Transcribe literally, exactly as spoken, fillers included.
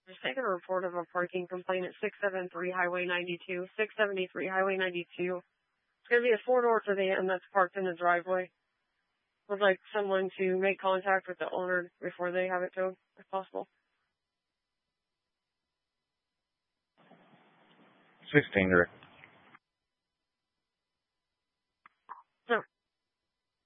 Just taking a report of a parking complaint at six seventy-three Highway ninety-two. six seventy-three Highway ninety-two. It's going to be a four-door sedan that's parked in the driveway. Would like someone to make contact with the owner before they have it towed, if possible. sixteen, direct.